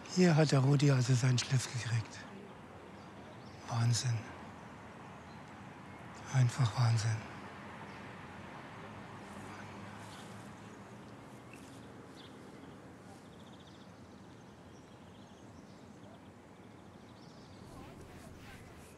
Hier hat der Rudi also seinen Schliff gekriegt. Wahnsinn. Einfach Wahnsinn.